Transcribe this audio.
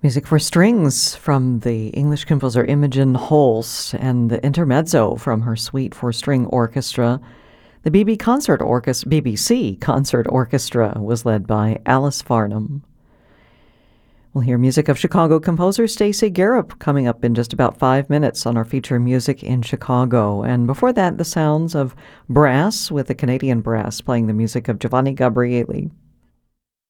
Music for strings from the English composer Imogen Holst, and the intermezzo from her Suite for String Orchestra. The BBC Concert Orchestra was led by Alice Farnham. We'll hear music of Chicago composer Stacy Garrop coming up in just about 5 minutes on our feature Music in Chicago. And before that, the sounds of brass with the Canadian Brass playing the music of Giovanni Gabrieli.